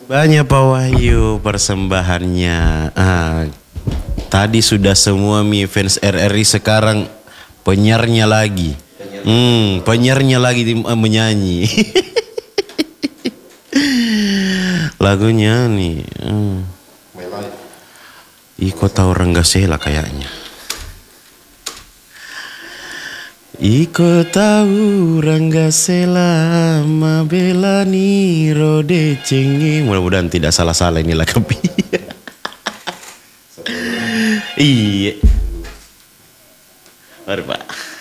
Banyak Pak Wahyu persembahannya. Tadi sudah semua fans RRI, sekarang penyiarnya lagi. Penyiarnya lagi menyanyi. Lagunya nih. Iko tahu Ranggasela kayaknya. Iko tahu Ranggasela mabela ni rode cengi. Mudah-mudahan tidak salah-salah inilah kepi. Iya. Mari Pak.